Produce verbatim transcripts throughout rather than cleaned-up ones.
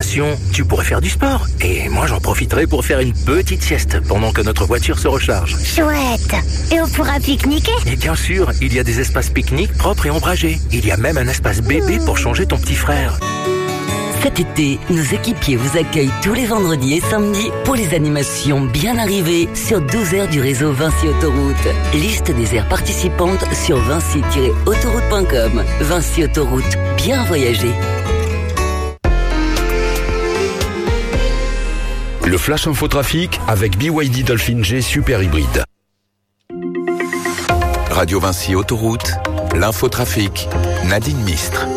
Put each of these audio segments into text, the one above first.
circulation, tu pourrais faire du sport. Et moi, j'en profiterai pour faire une petite sieste pendant que notre voiture se recharge. Chouette. Et on pourra pique-niquer? Et bien sûr, il y a des espaces pique-nique propres et ombragés. Il y a même un espace bébé pour changer ton petit frère. Cet été, nos équipiers vous accueillent tous les vendredis et samedis pour les animations bien arrivées sur douze aires du réseau Vinci Autoroute. Liste des aires participantes sur vinci tiret autoroute point com. Vinci Autoroute, bien voyager. Le Flash Infotrafic avec B Y D Dolphin G Super Hybride. Radio Vinci Autoroute, l'infotrafic, Nadine Mistre.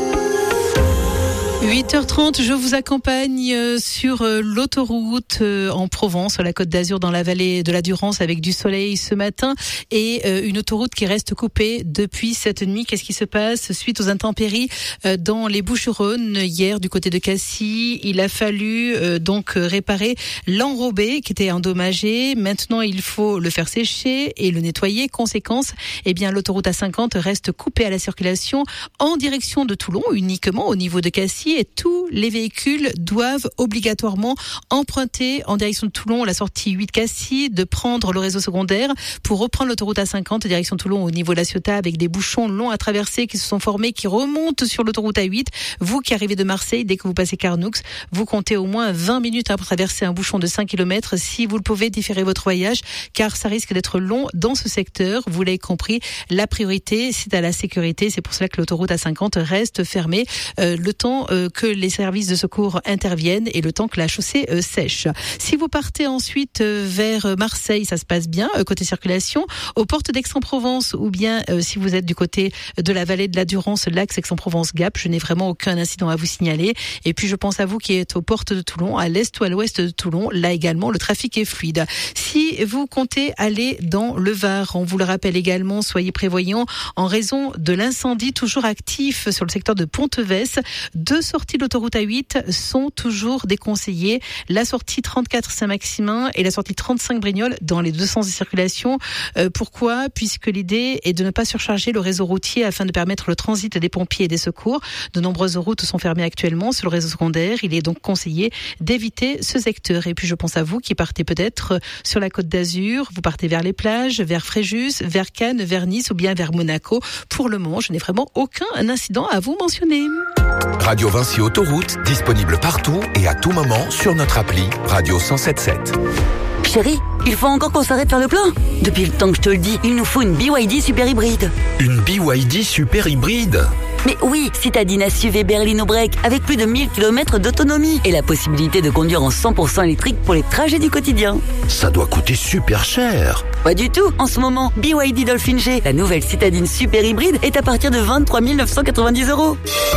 huit heures trente, je vous accompagne sur l'autoroute en Provence, sur la Côte d'Azur, dans la vallée de la Durance, avec du soleil ce matin et une autoroute qui reste coupée depuis cette nuit. Qu'est-ce qui se passe suite aux intempéries dans les Bouches-du-Rhône hier du côté de Cassis? Il a fallu donc réparer l'enrobé qui était endommagé. Maintenant, il faut le faire sécher et le nettoyer. Conséquence, eh bien, l'autoroute A cinquante reste coupée à la circulation en direction de Toulon, uniquement au niveau de Cassis. Et tous les véhicules doivent obligatoirement emprunter en direction de Toulon la sortie huit Cassis, de prendre le réseau secondaire pour reprendre l'autoroute A cinquante direction Toulon au niveau de la Ciotat, avec des bouchons longs à traverser qui se sont formés, qui remontent sur l'autoroute A huit. Vous qui arrivez de Marseille, dès que vous passez Carnoux, vous comptez au moins vingt minutes pour traverser un bouchon de cinq kilomètres. Si vous le pouvez, différez votre voyage, car ça risque d'être long dans ce secteur. Vous l'avez compris, la priorité, c'est à la sécurité. C'est pour cela que l'autoroute A cinquante reste fermée euh, le temps euh, que les services de secours interviennent et le temps que la chaussée euh, sèche. Si vous partez ensuite euh, vers Marseille, ça se passe bien euh, côté circulation. Aux portes d'Aix-en-Provence, ou bien euh, si vous êtes du côté de la vallée de la Durance, l'axe Aix-en-Provence-Gap, je n'ai vraiment aucun incident à vous signaler. Et puis je pense à vous qui êtes aux portes de Toulon, à l'est ou à l'ouest de Toulon. Là également, le trafic est fluide. Si vous comptez aller dans le Var, on vous le rappelle également, soyez prévoyants en raison de l'incendie toujours actif sur le secteur de Ponteves. Deux sorties de l'autoroute A huit sont toujours déconseillées. La sortie trente-quatre Saint-Maximin et la sortie trente-cinq Brignoles dans les deux sens de circulation. Euh, pourquoi ? Puisque l'idée est de ne pas surcharger le réseau routier afin de permettre le transit des pompiers et des secours. De nombreuses routes sont fermées actuellement sur le réseau secondaire. Il est donc conseillé d'éviter ce secteur. Et puis je pense à vous qui partez peut-être sur la Côte d'Azur. Vous partez vers les plages, vers Fréjus, vers Cannes, vers Nice ou bien vers Monaco. Pour le moment, je n'ai vraiment aucun incident à vous mentionner. Radio Vinci Autoroute, disponible partout et à tout moment sur notre appli Radio cent sept sept. Chérie, il faut encore qu'on s'arrête faire le plein. Depuis le temps que je te le dis, il nous faut une B Y D Super Hybride. Une B Y D Super Hybride ? Mais oui, citadine S U V berline break avec plus de mille kilomètres d'autonomie et la possibilité de conduire en cent pour cent électrique pour les trajets du quotidien. Ça doit coûter super cher. Pas du tout. En ce moment, B Y D Dolphin G, la nouvelle citadine super hybride, est à partir de vingt-trois mille neuf cent quatre-vingt-dix euros.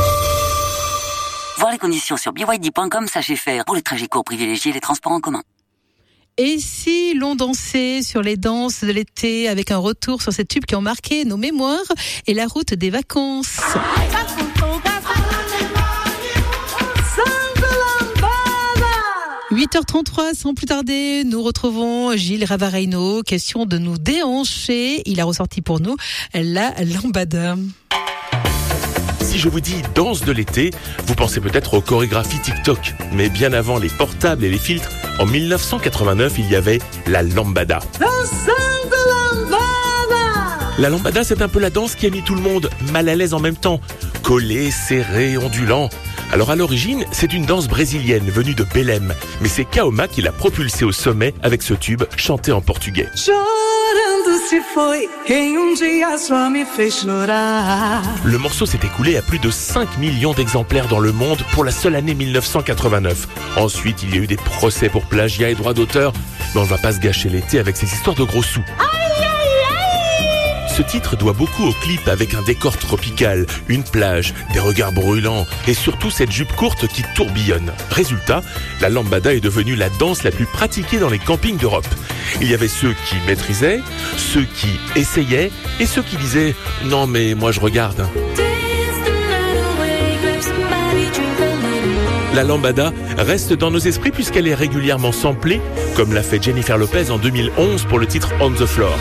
Voir les conditions sur b y d point com, sachez faire. Pour les trajets courts, privilégiez les transports en commun. Et si l'on dansait sur les danses de l'été avec un retour sur ces tubes qui ont marqué nos mémoires et la route des vacances. huit heures trente-trois, sans plus tarder, nous retrouvons Gilles Ravareino. Question de nous déhancher. Il a ressorti pour nous la lambada. Si je vous dis danse de l'été, vous pensez peut-être aux chorégraphies TikTok. Mais bien avant les portables et les filtres, en dix-neuf cent quatre-vingt-neuf, il y avait la lambada. La lambada, c'est un peu la danse qui a mis tout le monde mal à l'aise en même temps. Collé, serré, ondulant. Alors à l'origine, c'est une danse brésilienne venue de Belém. Mais c'est Kaoma qui l'a propulsée au sommet avec ce tube chanté en portugais. Le morceau s'est écoulé à plus de cinq millions d'exemplaires dans le monde pour la seule année dix-neuf cent quatre-vingt-neuf. Ensuite, il y a eu des procès pour plagiat et droit d'auteur. Mais on ne va pas se gâcher l'été avec ces histoires de gros sous. Ce titre doit beaucoup au clip avec un décor tropical, une plage, des regards brûlants et surtout cette jupe courte qui tourbillonne. Résultat, la lambada est devenue la danse la plus pratiquée dans les campings d'Europe. Il y avait ceux qui maîtrisaient, ceux qui essayaient et ceux qui disaient « Non mais moi je regarde ». La lambada reste dans nos esprits puisqu'elle est régulièrement samplée, comme l'a fait Jennifer Lopez en deux mille onze pour le titre On the Floor.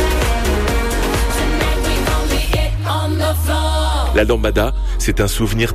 La lambada, c'est un souvenir